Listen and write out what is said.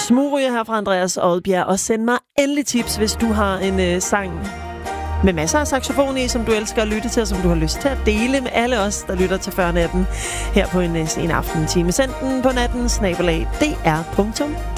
Smugryger her fra Andreas Odbjerg, og send mig endelig tips, hvis du har en sang med masser af saxofon i, som du elsker at lytte til, og som du har lyst til at dele med alle os, der lytter til før natten her på en sen aftentime. Send den på natten @dr.dk.